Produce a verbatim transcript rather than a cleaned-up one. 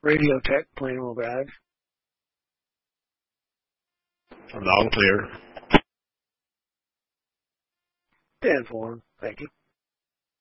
Radio Tech, plain old bad. Loud and clear. ten four. Thank you.